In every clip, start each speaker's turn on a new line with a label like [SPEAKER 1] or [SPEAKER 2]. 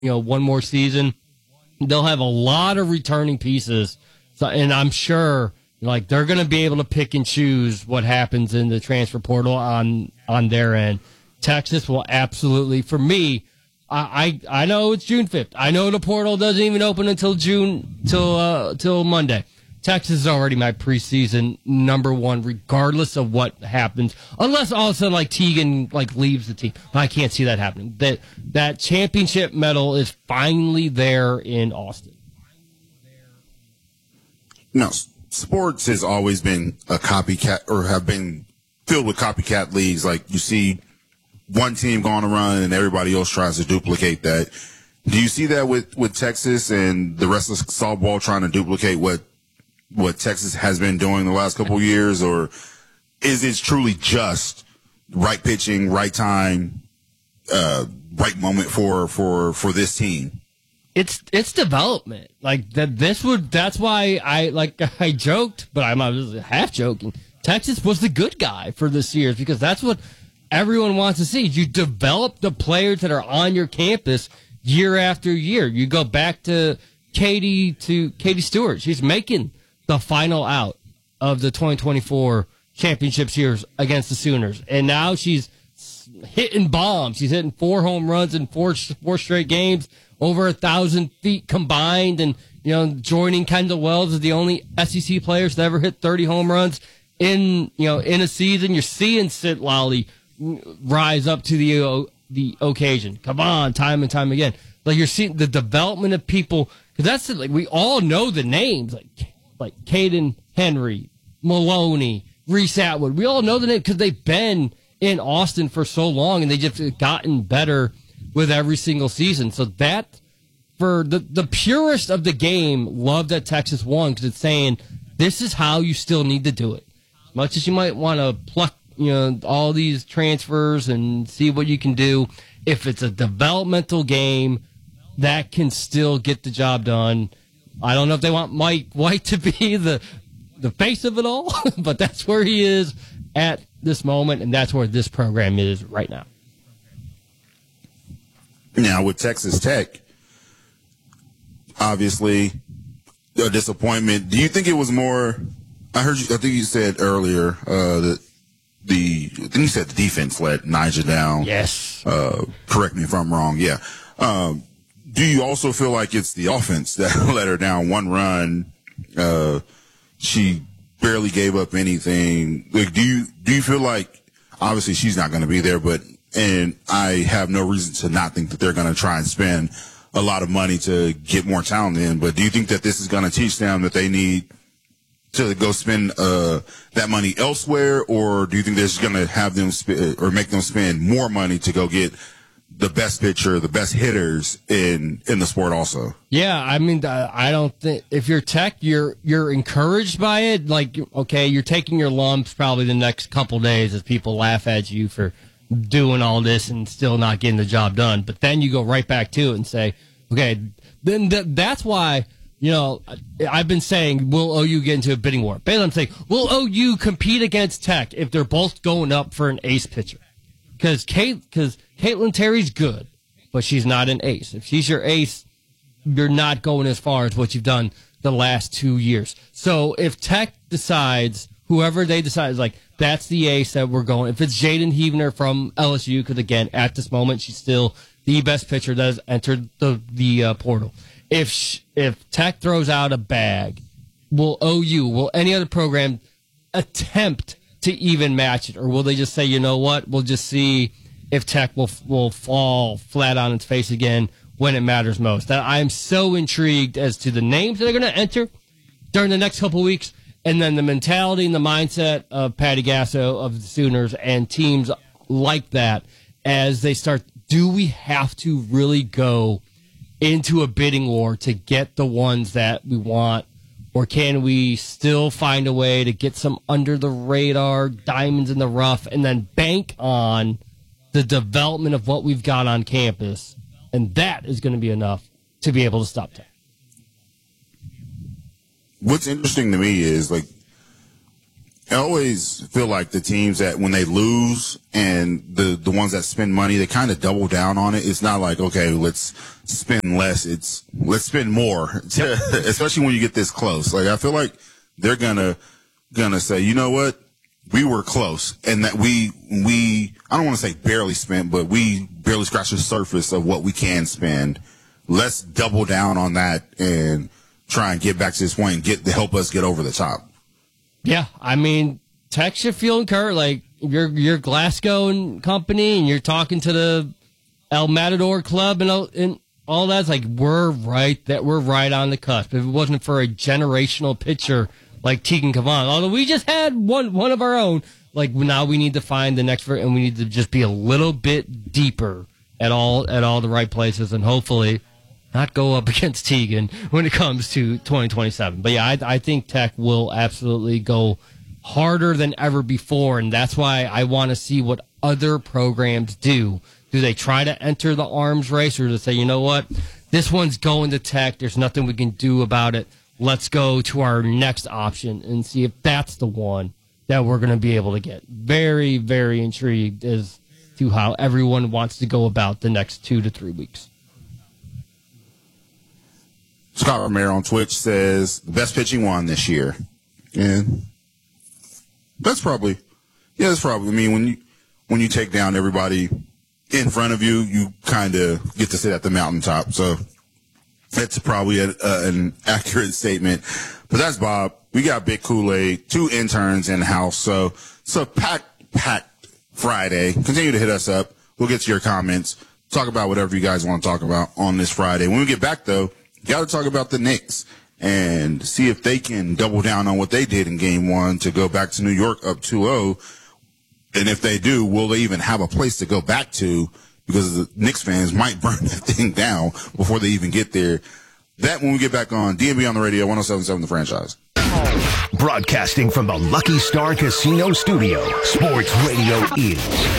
[SPEAKER 1] one more season. They'll have a lot of returning pieces. So, and I'm sure they're going to be able to pick and choose what happens in the transfer portal on their end. Texas will absolutely, for me, I know it's June 5th. I know the portal doesn't even open until till Monday. Texas is already my preseason number one, regardless of what happens. Unless all of a sudden, Teagan leaves the team, I can't see that happening. That championship medal is finally there in Austin.
[SPEAKER 2] No, sports has always been a copycat, or have been filled with copycat leagues. Like, you see one team going to run and everybody else tries to duplicate that. Do you see that with Texas and the rest of softball trying to duplicate what Texas has been doing the last couple of years, or is it truly just right pitching, right time, right moment for this team?
[SPEAKER 1] It's development. That's why I joked, but I'm half joking. Texas was the good guy for this year because that's what everyone wants to see. You develop the players that are on your campus year after year. You go back to Katie Stewart. She's making the final out of the 2024 championship series against the Sooners. And now she's hitting bombs. She's hitting 4 home runs in four straight games, over 1,000 feet combined. And, joining Kendall Wells is the only SEC players to ever hit 30 home runs in a season. You're seeing Sid Lally rise up to the occasion. Come on, time and time again. You're seeing the development of people, because that's we all know the names, like Caden Henry, Maloney, Reese Atwood. We all know the name because they've been in Austin for so long, and they just gotten better with every single season. So that, for the purist of the game, love that Texas won because it's saying this is how you still need to do it. As much as you might want to pluck all these transfers and see what you can do, if it's a developmental game, that can still get the job done. I don't know if they want Mike White to be the face of it all, but that's where he is at this moment, and that's where this program is right now.
[SPEAKER 2] Now, with Texas Tech, obviously a disappointment. Do you think it was more? I think you said earlier that I think you said the defense let Nyjah down.
[SPEAKER 1] Yes.
[SPEAKER 2] Correct me if I'm wrong. Yeah. Do you also feel like it's the offense that let her down? One run, she barely gave up anything. Do you feel like, obviously she's not going to be there, and I have no reason to not think that they're going to try and spend a lot of money to get more talent in, but do you think that this is going to teach them that they need to go spend that money elsewhere, or do you think they're just going to have them or make them spend more money to go get the best pitcher, the best hitters in the sport also?
[SPEAKER 1] Yeah, I mean, I don't think, if you're Tech, you're encouraged by it. Okay, you're taking your lumps probably the next couple days as people laugh at you for doing all this and still not getting the job done. But then you go right back to it and say, okay, then that's why, I've been saying, will OU get into a bidding war? Basically, I'm saying, will OU compete against Tech if they're both going up for an ace pitcher? Because Caitlin Terry's good, but she's not an ace. If she's your ace, you're not going as far as what you've done the last 2 years. So if Tech decides, whoever they decide is that's the ace that we're going. If it's Jaden Heavener from LSU, because again, at this moment, she's still the best pitcher that has entered the portal. If Tech throws out a bag, will any other program attempt to even match it, or will they just say, you know what, we'll just see if Tech will fall flat on its face again when it matters most? That I am so intrigued as to the names that are going to enter during the next couple of weeks, and then the mentality and the mindset of Patty Gasso of the Sooners and teams like that as they start. Do we have to really go into a bidding war to get the ones that we want? Or can we still find a way to get some under-the-radar diamonds in the rough and then bank on the development of what we've got on campus? And that is going to be enough to be able to stop Tech.
[SPEAKER 2] What's interesting to me is, I always feel like the teams that when they lose and the ones that spend money, they kind of double down on it. It's not like, okay, let's spend less. It's let's spend more, especially when you get this close. Like, I feel like they're gonna say, you know what? We were close, and that we I don't want to say barely spent, but we barely scratched the surface of what we can spend. Let's double down on that and try and get back to this point and help us get over the top.
[SPEAKER 1] Yeah, I mean, Tech should feel encouraged. Like, you're Glasgow and company, and you're talking to the El Matador Club and all that. It's like, we're right on the cusp. If it wasn't for a generational pitcher like Tegan Kavan, although we just had one of our own, like, now we need to find the next, and we need to just be a little bit deeper at all the right places, and hopefully not go up against Tegan when it comes to 2027. But yeah, I think Tech will absolutely go harder than ever before, and that's why I want to see what other programs do. Do they try to enter the arms race, or do they say, you know what, this one's going to Tech, there's nothing we can do about it, let's go to our next option and see if that's the one that we're going to be able to get. Very, very intrigued as to how everyone wants to go about the next 2 to 3 weeks.
[SPEAKER 2] Scott Romero on Twitch says the best pitching won this year. And that's probably, I mean, when you take down everybody in front of you, you kind of get to sit at the mountaintop. So that's probably an accurate statement. But that's Bob. We got Big Kool-Aid, 2 interns in house. So packed Friday. Continue to hit us up. We'll get to your comments. Talk about whatever you guys want to talk about on this Friday. When we get back, though, got to talk about the Knicks and see if they can double down on what they did in Game 1 to go back to New York up 2-0. And if they do, will they even have a place to go back to? Because the Knicks fans might burn that thing down before they even get there. That when we get back on DMB on the radio, 107.7 The Franchise.
[SPEAKER 3] Broadcasting from the Lucky Star Casino Studio, Sports Radio is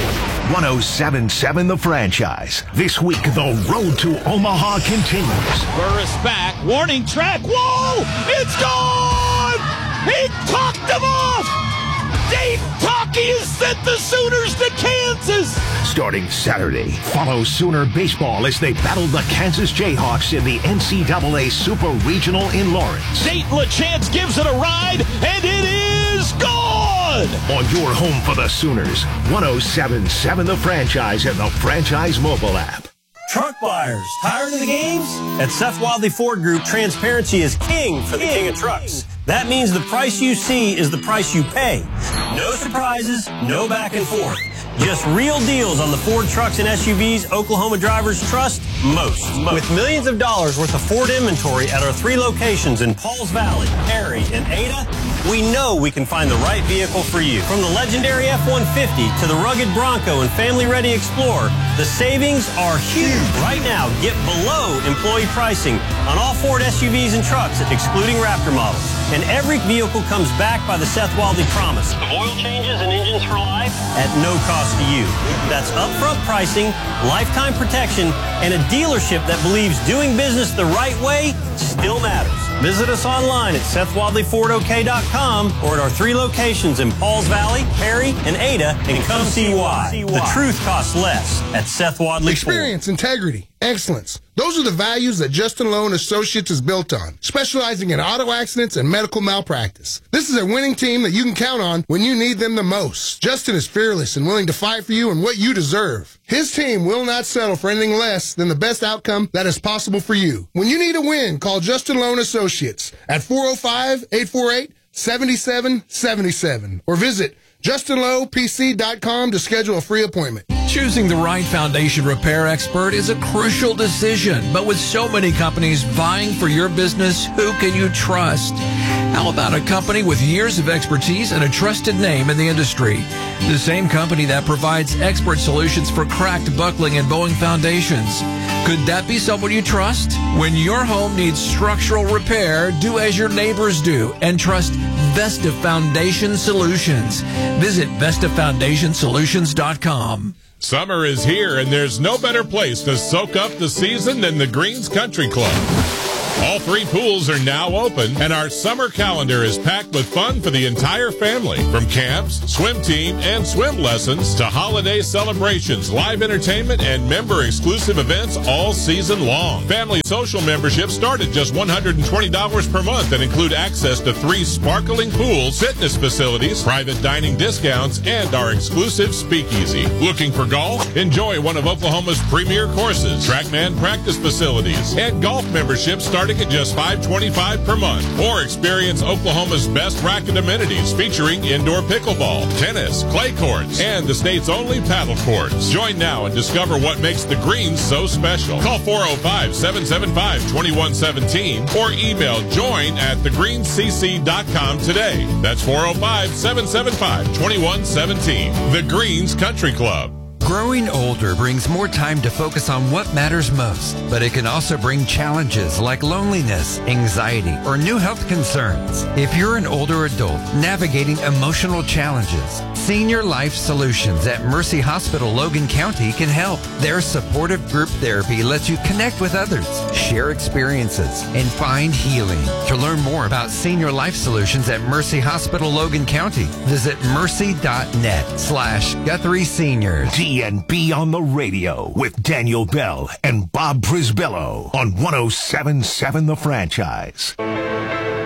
[SPEAKER 3] 107.7 The Franchise. This week, the road to Omaha continues.
[SPEAKER 4] Burris back. Warning track. Whoa! It's gone! He talked them off! Dave Talkie has sent the Sooners to Kansas!
[SPEAKER 3] Starting Saturday, follow Sooner baseball as they battle the Kansas Jayhawks in the NCAA Super Regional in Lawrence.
[SPEAKER 4] Nate LaChance gives it a ride, and it is gone!
[SPEAKER 3] On your home for the Sooners, 107.7 The Franchise and the Franchise mobile app.
[SPEAKER 5] Truck buyers, tired of the games? At Seth Wadley Ford Group, transparency is king for the king of trucks. That means the price you see is the price you pay. No surprises, no back and forth. Just real deals on the Ford trucks and SUVs Oklahoma drivers trust most. With millions of dollars worth of Ford inventory at our 3 locations in Pauls Valley, Perry, and Ada, we know we can find the right vehicle for you. From the legendary F-150 to the rugged Bronco and family-ready Explorer, the savings are huge. Right now, get below employee pricing on all Ford SUVs and trucks, excluding Raptor models. And every vehicle comes backed by the Seth Wadley promise of oil changes and engines for life at no cost to you. That's upfront pricing, lifetime protection, and a dealership that believes doing business the right way still matters. Visit us online at SethWadleyFordOK.com or at our 3 locations in Pauls Valley, Perry, and Ada, and come see why. The truth costs less at Seth Wadley Ford.
[SPEAKER 6] Experience, integrity, excellence. Those are the values that Justin Lowe Associates is built on, specializing in auto accidents and medical malpractice. This is a winning team that you can count on when you need them the most. Justin is fearless and willing to fight for you and what you deserve. His team will not settle for anything less than the best outcome that is possible for you. When you need a win, call Justin Lowe Associates at 405-848-7777 or visit JustinLowePC.com to schedule a free appointment.
[SPEAKER 7] Choosing the right foundation repair expert is a crucial decision, but with so many companies vying for your business, who can you trust? How about a company with years of expertise and a trusted name in the industry? The same company that provides expert solutions for cracked, buckling, and bowing foundations. Could that be someone you trust? When your home needs structural repair, do as your neighbors do and trust Vesta Foundation Solutions. Visit VestaFoundationSolutions.com.
[SPEAKER 8] Summer is here, and there's no better place to soak up the season than the Greens Country Club. All 3 pools are now open, and our summer calendar is packed with fun for the entire family. From camps, swim team, and swim lessons to holiday celebrations, live entertainment, and member-exclusive events all season long. Family social memberships start at just $120 per month and include access to 3 sparkling pools, fitness facilities, private dining discounts, and our exclusive speakeasy. Looking for golf? Enjoy one of Oklahoma's premier courses, TrackMan practice facilities, and golf memberships starting at just $525 per month. Or experience Oklahoma's best racket amenities featuring indoor pickleball, tennis, clay courts, and the state's only paddle courts. Join now and discover what makes the Greens so special. Call 405-775-2117 or email join@thegreenscc.com today. That's 405-775-2117. The Greens Country Club.
[SPEAKER 9] Growing older brings more time to focus on what matters most, but it can also bring challenges like loneliness, anxiety, or new health concerns. If you're an older adult navigating emotional challenges, Senior Life Solutions at Mercy Hospital Logan County can help. Their supportive group therapy lets you connect with others, share experiences, and find healing. To learn more about Senior Life Solutions at Mercy Hospital Logan County, visit mercy.net/Guthrie Seniors.
[SPEAKER 3] DNB on the radio with Daniel Bell and Bob Prisbillo on 107.7 The Franchise.